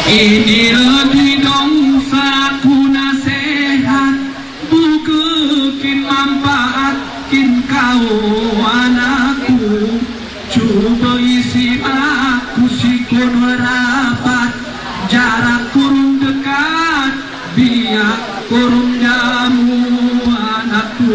Ini lagi dong saku nasehat, bukekin manfaat kin kau anakku. Coba isi aku sikon rapat, jarak kurung dekat, biar kurung jamu anakku.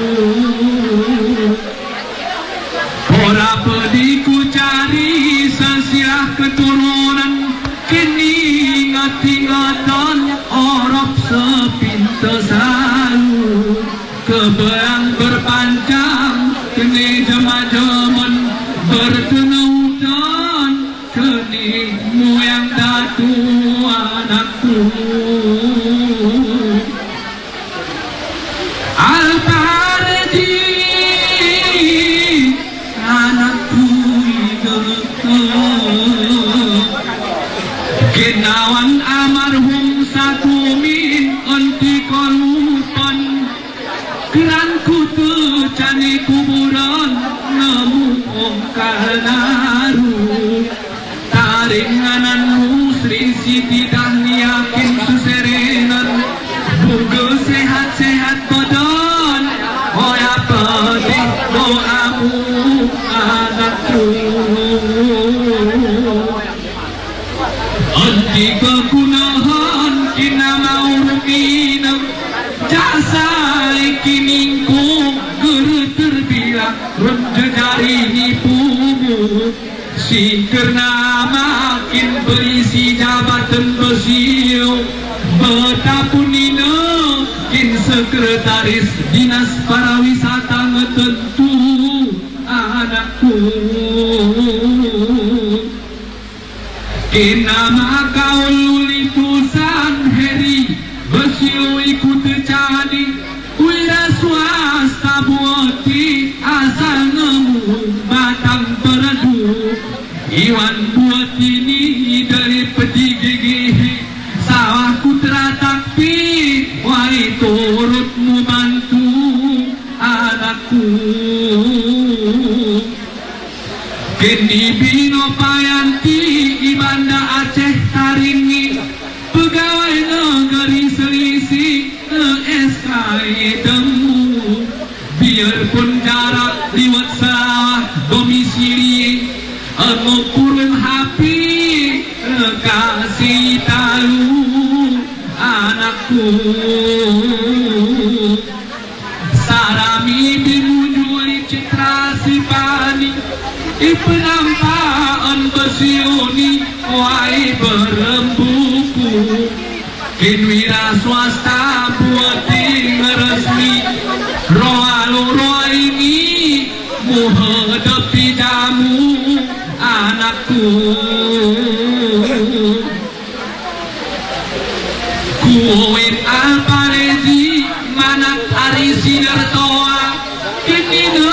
Ora pediku cari sasiah keturunan, kini ingat-ingatan orok sepintas selalu. Kebayang berpanjang kini jema-jemen bertenutan, kini moyang datu anakku. Alparji anakku itu Kenawan almarhum satu min anti kolupan, keranku tecani kuburan nemu ongkal naru. Taringananmu Sri Siti dan yakin suserenan, buga sehat-sehat badan, hoya pedih doamu anakku. Anti kekunahan kina mau ruminam, jasa ikiningku ger terbilang rejejari ibumu. Sikerna makin berisi jabatan besio, betapun nina kin sekretaris dinas pariwisata ngetentu anakku. Kinama kau luli tusan heri besio ikut cadi, wira swasta buati asal nemu batang peradu. Iwan buat ini dari peti gigi sawahku teratakpi, wai turutmu bantu anakku. Kini bino payanti ibanda Aceh taringi, pegawai negeri selisih SKY temu. Biarpun jarak liwat sawah domisili, anu kurung hapi kasih tahu anakku. Sarami dimujui citra sipani, ipenampaan besioni wai berembuku. Kinwira swasta buati resmi, roa ini muhadapi jamu anakku. Kuwait Alparezi manak ari sinar toa, kini